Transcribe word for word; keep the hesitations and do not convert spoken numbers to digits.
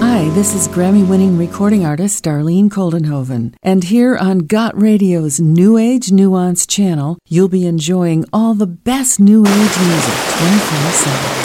Hi, this is Grammy-winning recording artist Darlene Koldenhoven, and here on Got Radio's New Age Nuance channel, you'll be enjoying all the best New Age music twenty-four seven.